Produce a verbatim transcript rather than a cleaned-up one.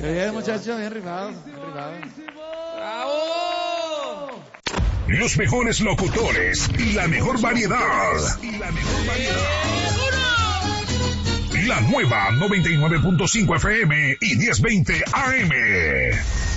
Bien, muchachos, bien rifado, bien rifado. ¡Bravo! Los mejores locutores y la mejor variedad. Y la mejor variedad. La nueva noventa y nueve punto cinco F M y diez veinte A M.